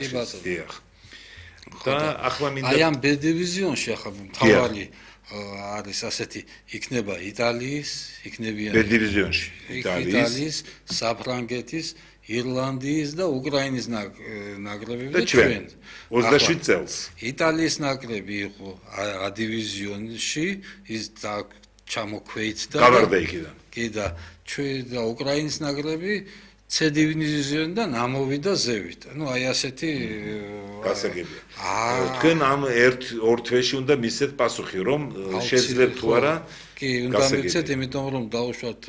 დიახ. და ახლა მინდა აი ამ B დივიზიონში ახლა მთავარი არის ასეთი იქნება იტალიის, იქნებიან B დივიზიონში იტალიის, საფრანგეთის, ირლანდიის და უკრაინის ნაკრებები და ჩვენ 27 წელს. იტალიის ნაკრები იყო A დივიზიონში, ის ჩამოქვეით და გავარდა იქიდან. კი და ჩვენ და უკრაინის ნაკრები C დივიზიონიდან ამოვიდა ზევით. ანუ აი ასეთი გასაგებია. თქვენ ამ ორ თვეში უნდა მისცეთ პასუხი, რომ შეძლებთ თუ არა? კი, უნდა მიცეთ, იმიტომ რომ დაუშვათ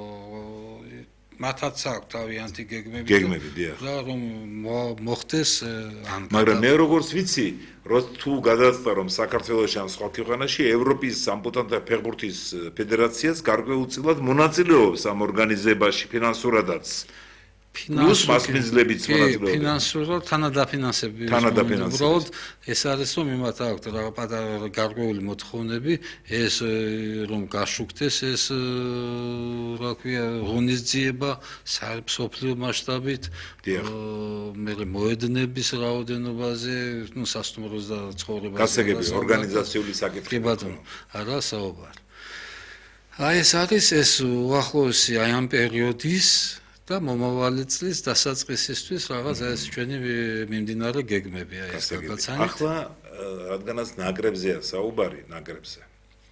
მათაც აქვს თავიანთი გეგმები და რომ მოხდეს ან მაგრამ მე როგორც ვიცი, თუ გადაწყდა რომ საქართველოში ან სხვა ქვეყანაში ევროპის ამპუტანტთა ფეხბურთის ფედერაციას გარკვეულწილად მონაწილეობს ამ ორგანიზებაში ფინანსურადაც. Plus მასპინძლებიც მონაწილეობენ. ფინანსურად თანადაფინანსები. უბრალოდ ეს არის რომ იმათ აქვს რა პატარა გარკვეული მოთხოვნები, ეს რომ გაშუქდეს ეს რა ქვია ღონისძიება სოფლიო მასშტაბით, მე მოედნების რაოდენობაზე, ნუ სასტუმროს და ცხოვრებაზე. გასაგები ორგანიზაციული საკითხი. კი ბატონო, არა საუბარი. აი ეს არის ეს უახლოესი აი ამ პერიოდის და მომავალი წლის დასაწყისისთვის რაღაც ეს ჩვენი მიმდინარე გეგმებია ეს გაგაცანით. ახლა რადგანაც ნაკრებზეა საუბარი, ნაკრებზე.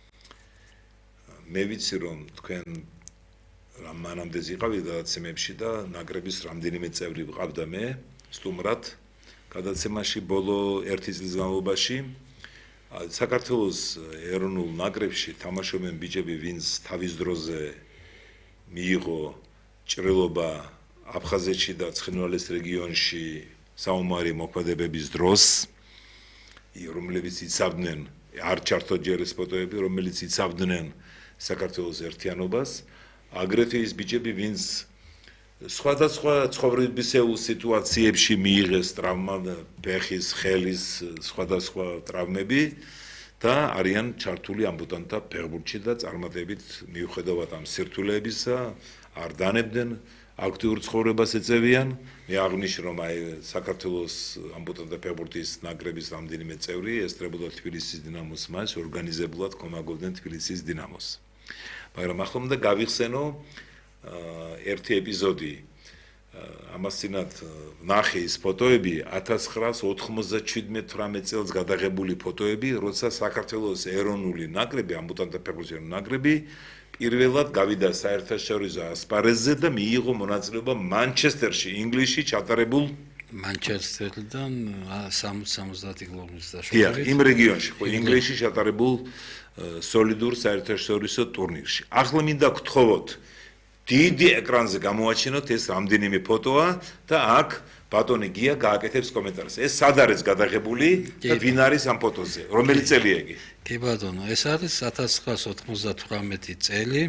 მე ვიცი რომ თქვენ მანამდე იყავით გადაცემებში და ნაკრების რამდენიმე წევრი ვყავდა მე სტუმრად გადაცემაში ბოლო 1 წლის განმავლობაში საქართველოს ეროვნულ ნაკრებში თამაშობენ ბიჭები, ვინც თავის დროზე მიიღო ჭრილობა აფხაზეთში და ცხინვალის რეგიონში საომარი მოქმედებების დროს, რომლებიც იცავდნენ არ ჩართო ჯერ ეს ფოტოები, რომელიც იცავდნენ საქართველოს ერთიანობას, აგრეთვე ის ბიჭები, ვინც სხვადასხვა ცხოვრებისეულ სიტუაციებში მიიღეს ტრავმა, ფეხის, ხელის, სხვადასხვა ტრავმები და არიან ჩართული ამპუტანტთა ფეხბურთში და წარმატებით მიუხედავად ამ სირთულეებისა არ დანებდნენ აქტიურ ცხოვრებას ეწევიან. მე აღნიშნე რომ აი საქართველოს ამპუტანტთა ფეხბურთის ნაკრების რამდენიმე წევრი ესწრებოდა თბილისის დინამოს მას ორგანიზებულად კომაგოვდნენ თბილისის დინამოს. მაგრამ ახლა უნდა გავიხსენო ერთი ეპიზოდი. ამას წინათ ნახე ის ფოტოები 1997-18 წელს გადაღებული ფოტოები, როცა საქართველოს ეროვნული ნაკრები, ამპუტანტთა ფეხბურთის ნაკრები პირველად გავიდა საერთაშორისო ასპარეზზე და მიიღო მონაწილეობა მანჩესტერში, ინგლისში ჩატარებულ მანჩესტერიდან 60-70 კილომეტრის დაშორებით. დიახ, იმ რეგიონში, ხო, ინგლისში ჩატარებულ სოლიდურ საერთაშორისო ტურნირში. ახლა მინდა გთხოვოთ დიდი ეკრანზე გამოაჩინოთ ეს რამდენიმე ფოტოა და აქ ბატონი გია გააკეთებს კომენტარს. ეს სად არის გადაღებული და ვინ არის ამ ფოტოზე? რომელი წელია იგი? კი ბატონო, ეს არის 1998 წელი,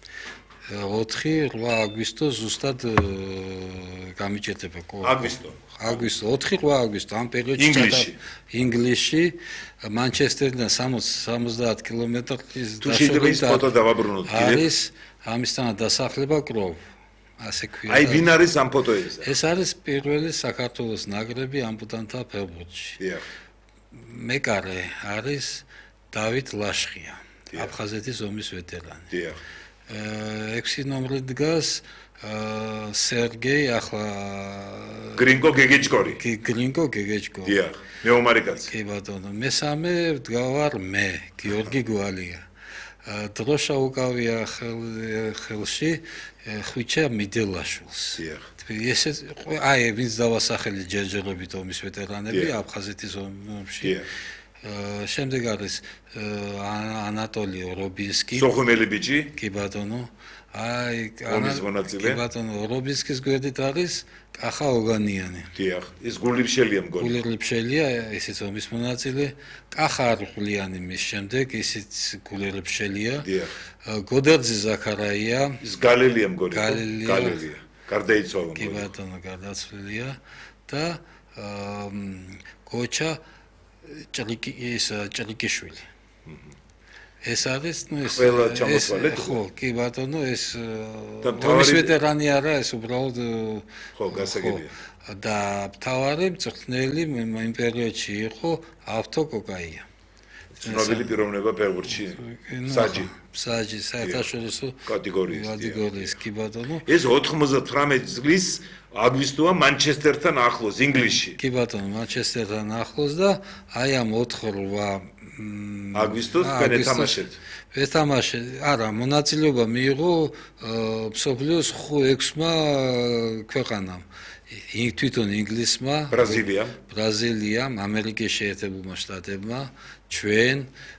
4-8 აგვისტო ზუსტად გამიჭირდება აგვისტო. 4-8 აგვისტო ამ პერიოდში ინგლისში მანჩესტერიდან 60-70 კილომეტრის დაშორებით ფოტო დავაბრუნოთ კიდევ. არის ამისთანავე დასახლება კროვ. ასე ქვია. აი ვინ არის ამ ფოტოებზე? ეს არის პირველი საქართველოს ნაკრები ამპუტანტთა ფეხბურთში. დიახ. მეკარე არის დავით ლაშხია, აფხაზეთის ომის ვეტერანი. დიახ. 6 ნომრი დგას სერგეი ახლა გრინკო გეგეჭკორი. გრინკო გეგეჭკორი. დიახ. მეომარი კაცი. კი ბატონო, მესამე ვდგავარ მე, გიორგი გვალია. დროშა უკავია ხელში ხვიჩა მიდელაშვილს. დიახ. ესე აი ვინც დავასახელი ჯერჯერობით ომის ვეტერანები აფხაზეთის ომში. დიახ. შემდეგ არის ანატოლი რობინსკი. სოხუმელი ბიჭი? კი ბატონო. აი ომის მონაწილე? კი ბატონო, რობინსკის გვერდით არის კახა ოგანიანი. დიახ. ის გულიბშელია მგონი. გულიბშელია, ისიც ომის მონაწილე. კახა არღვლიანი მის შემდეგ, ისიც გულიბშელია. დიახ. გოდერძი ზაქარაია. ის გალელია მგონი. გალელია. გარდაიცვალა მგონი. კი ბატონო, გარდაცვლილია და გოჩა ჭრიკიშვილი. ეს არის ნუ ეს ყველა ჩამოთვალეთ. ხო, კი ბატონო, ეს ომის ვეტერანი არა, ეს უბრალოდ ხო, გასაგებია. და მთავარი მწვრთნელი იმ პერიოდში იყო ავტოკოკაია. ცნობილი პიროვნება ფეხბურთში საჯი საერთაშორისო კატეგორიის კი ბატონო. ეს 98 წლის აგვისტოა მანჩესტერთან ახლოს ინგლისში. კი ბატონო, მანჩესტერთან ახლოს და აი ამ 4-8 აგვისტოს თამაშეთ. ეთამაშე, არა, მონაწილეობა მიიღო მსოფლიოს 6-მა ქვეყანამ. თვითონ ინგლისმა, ბრაზილიამ, ამერიკის შეერთებულმა შტატებმა, ჩვენ,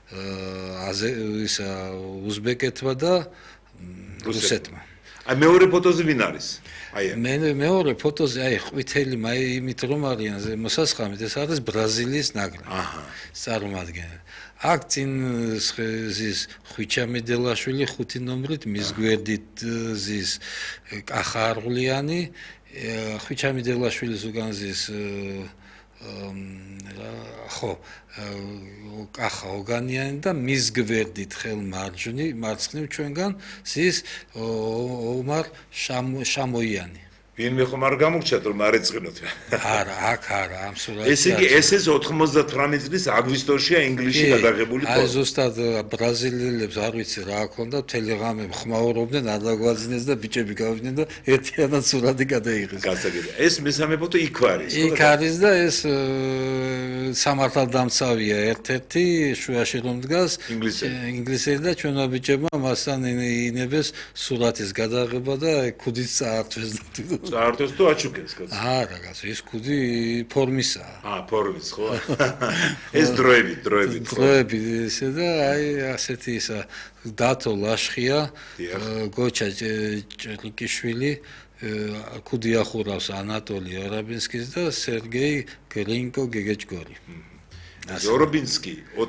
უზბეკეთმა და რუსეთმა. აი მეორე ფოტოზე ვინ არის? აი მეორე ფოტოზე აი ყვითელი იმით რომ არიან მოსასხამით ეს არის ბრაზილიის ნაკრები. წარმომადგენელი. აქ წინ ზის ხვიჩამედელაშვილი 5 ნომრით მის გვერდით ზის კახარღლიანი ხვიჩამედელაშვილის უკან ზის კახა ოგანიანი და მის გვერდით ხელ მარცხნივ ჩვენგან ზის ომარ შამოიანი. ვინმე ხომ არ გამოგჩათ რომ არ ეწყინოთ? არა, აქ არა, ამ სურათში. ესე იგი ეს 98 წლის აგვისტოშია ინგლისში გადაღებული ფოტო. აი ზუსტად ბრაზილიელებს არ ვიცი რა ჰქონდა, თელეგრამები ხმაურობდნენ, არ დაგვაძინეს და ბიჭები გავიდნენ და ერთიანად სურათი გადაიღეს. გასაგებია. ეს მესამე ფოტო იქ არის. იქ არის და ეს სამართალდამცავია ერთ-ერთი შუაში რომ დგას ინგლისელი და ჩვენმა ბიჭებმა მასთან ინებეს სურათის გადაღება და ქუდით წაართვეს და წაართვეს თუ აჩუქეს კაცო. არა კაცო, ეს ქუდი ფორმისაა. ფორმის ხო? ეს დროები ესე და აი ასეთი ისა დათო ლაშხია, გოჩა ჭრიკიშვილი ქუდი ახურავს ანატოლი ორაბინსკის და სერგეი გრინკო გეგეჭგორი. ორაბინსკი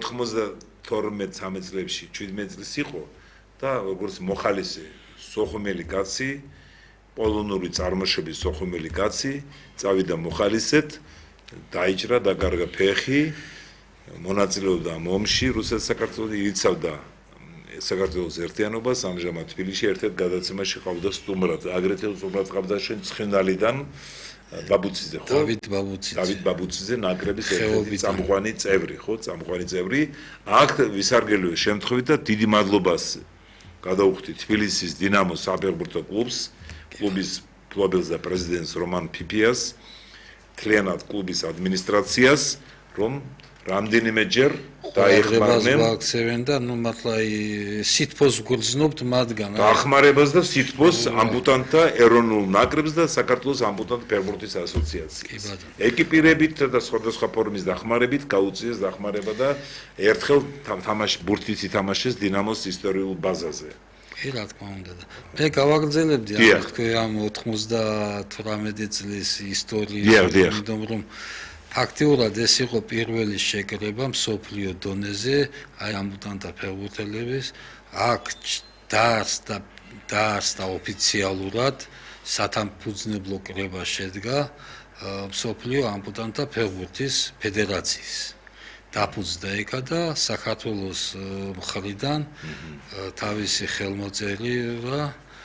92-13 წლებში 17 წლის იყო და როგორც მოხალისე სოხუმელი კაცი, პოლონური წარმოშობის სოხუმელი კაცი, წავიდა მოხალისედ, დაიჭრა, დაკარგა ფეხი, მონაწილეობდა ომში, რუსეთ-საქართველოს იცავდა საქართველოს ერთიანობას, ამჟამად თბილისში ერთ-ერთ გადაცემაში ყავდა სტუმრად, აგრეთვე სტუმრად ყავდა შენ ცხენდალიდან ბაბუციძე, ხო? დავით ბაბუციძე, ნაკრების ერთ-ერთი წამყვანი წევრი, ხო? წამყვანი წევრი. აქ ვისარგებლო შემთხვევით და დიდი მადლობას გადაუხდი თბილისის დინამოს საფეხბურთო კლუბს, კლუბის მფლობელს და პრეზიდენტს რომან ფიფიას, მთლიანად კლუბის ადმინისტრაციას, რომ რამდენიმეჯერ დაეხმარნენ ვაქცევენ და ნუ მართლა სითბოს გრძნობთ მათგან. დახმარებას და სითბოს ამბუტანტთა ეროვნულ ნაკრებს და საქართველოს ამბუტანტ ფეხბურთის ასოციაციას. ეკიპირებით და სხვადასხვა ფორმის დახმარებით გაუწიეს დახმარება და ერთხელ ბურთით ითამაშეს დინამოს ისტორიულ ბაზაზე. კი რა თქმა უნდა და მე გავაგრძელებდი ამ თქვენ ამ 98 წლის ისტორიის რომ ფაქტიურად ეს იყო პირველი შეკრება მსოფლიო დონეზე აი ამბუტანტთა ფეხბურთელების აქ დაარსდა ოფიციალურად სათანადო კრება შედგა მსოფლიო ამბუტანტთა ფეხბურთის ფედერაციის დაფუძნდა იქა და საქართველოს მხრიდან თავისი ხელმოწერა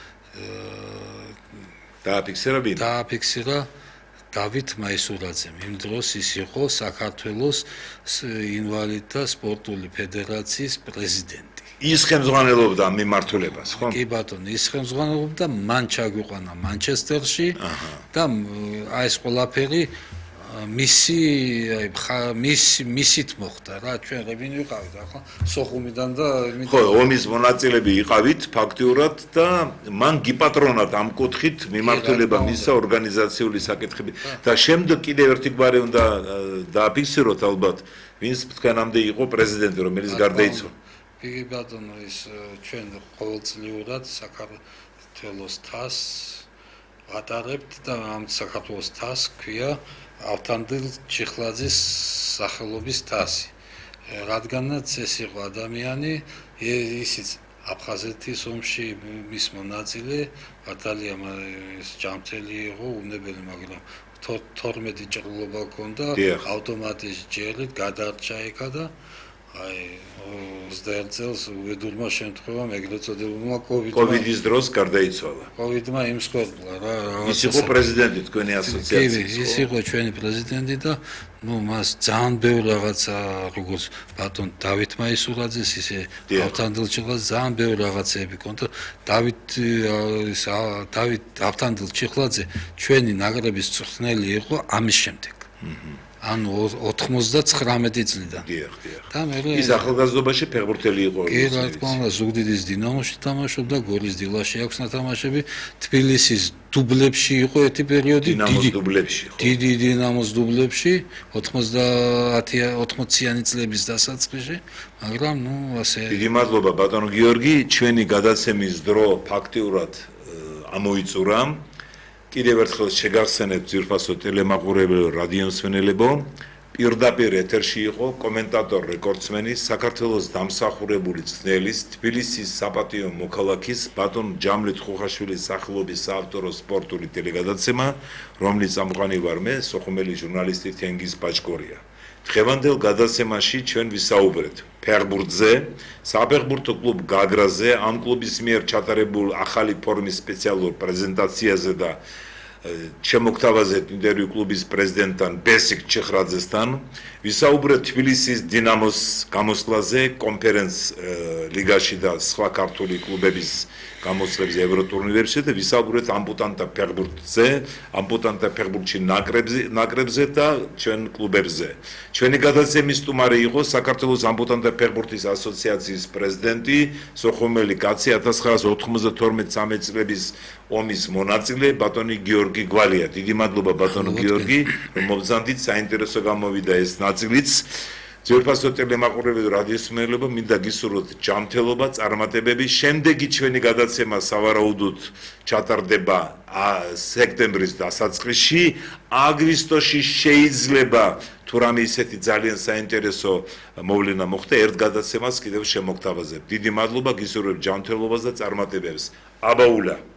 დააფიქსირა დავით მაისურაძემ. იმ დროს ის იყო საქართველოს ინვალიდთა სპორტული ფედერაციის პრეზიდენტი. ის ხელმძღვანელობდა მიმართულებას, ხო? კი ბატონო, ის ხელმძღვანელობდა, მან ჩაგვიყვანა მანჩესტერში და აი ეს ყველაფერი მისით მოხდა რა, ჩვენ რებინ ვიყავით ახლა სოხუმიდან და ხო, ომის მონაწილეები იყავით ფაქტიურად და მან გიპატრონად ამ კუთხით მიმართულება მისცა ორგანიზაციული საკითხები და შემდეგ კიდევ ერთი გვარი უნდა დააფიქსიროთ ალბათ, ვინც თქვენამდე იყო პრეზიდენტი, რომელიც გარდაიცვალა. კი ბატონო, ის ჩვენ ყოველწლიურად საქართველოს თასს ვატარებთ და ამ საქართველოს თასს ქვია ავთანდილ ჩიხლაძის სახელობის თასი. რადგანაც ეს იყო ადამიანი, ისიც აფხაზეთის ომში მის მონაწილე, ბატალია ჯამთელი იყო, უნებელი, მაგრამ 12 ჭრილობა ჰქონდა, ავტომატის ჯერით გადარჩა იქა და აი 21 წელს უბედურმა შემთხვევამ ეგრეთ წოდებულმა კოვიდის დროს გარდაიცვალა. კოვიდმა იმსხვერპლა რა ის იყო პრეზიდენტი თქვენი ასოციაციის. ის იყო ჩვენი პრეზიდენტი და მას ძალიან ბევრი რაღაცა როგორც ბატონ დავით მაისურაძეს ისე ავთანდილ-ჩიხლაძე ძალიან ბევრი რაღაცები კონდა. დავით ავთანდილ-ჩიხლაძე ჩვენი ნაკრების წვრთნელი იყო ამის შემდეგ. ანუ 99 წლიდან. დიახ. და მე ის ახალგაზრდობაში ფეხბურთელი იყო. კი, რა თქმა უნდა, ზუგდიდის დინამოში თამაშობდა, გორის დილაში აქვს ნათამაშები, თბილისის დუბლებში იყო ერთი პერიოდი, დიდი დინამოს დუბლებში 90-იანი წლების დასაწყისში, მაგრამ ასე დიდი მადლობა ბატონო გიორგი, ჩვენი გადაცემის დრო ფაქტიურად ამოიწურა. კიდევ ერთხელ შეგახსენებთ ძვირფასო ტელემაყურებელო რადიომსმენელებო, პირდაპირ ეთერში იყო კომენტატორ რეკორდსმენი საქართველოს დამსახურებული წვრთნელის თბილისის საპატიო მოქალაქის ბატონ ჯამლით ხუხაშვილის სახელობის საავტორო სპორტული ტელეგადაცემა, რომლის წამყვანი ვარ მე, სოხუმელი ჟურნალისტი თენგიზ ბაჭკორია. დღევანდელ გადაცემაში ჩვენ ვისაუბრეთ ფეხბურთზე, საფეხბურთო კლუბ გაგრაზე, ამ კლუბის მიერ ჩატარებულ ახალი ფორმის სპეციალურ პრეზენტაციაზე და შემოგთავაზეთ ინტერვიუ კლუბის პრეზიდენტთან ბესიკ ჩეხრაძესთან. ვისაუბრეთ თბილისის დინამოს გამოსვლაზე, კონფერენს ლიგაში და სხვა ქართული კლუბების გამოსვლებზე ევროტურნირებში და ვისაუბრეთ ამპუტანტთა ფეხბურთზე, ამპუტანტთა ფეხბურთში ნაკრებზე და ჩვენ კლუბებზე. ჩვენი გადაცემის სტუმარი იყო საქართველოს ამპუტანტთა ფეხბურთის ასოციაციის პრეზიდენტი, სოხუმელი კაცი 1992-13 წლების ომის მონაწილე ბატონი გიორგი გვალია. დიდი მადლობა ბატონო გიორგი, რომ მობრძანდით, საინტერესო გამოვიდა ეს ნაწილიც. ძვირფასო ტელემაყურებელო რადიოსმენელებო, მინდა გისურვოთ ჯანმრთელობა, წარმატებები. შემდეგი ჩვენი გადაცემა სავარაუდოდ ჩატარდება სექტემბრის დასაწყისში. აგვისტოში შეიძლება თუ რამე ისეთი ძალიან საინტერესო მოვლენა მოხდა, ერთ გადაცემას კიდევ შემოგთავაზებთ. დიდი მადლობა, გისურვებთ ჯანმრთელობას და წარმატებებს. აბაულა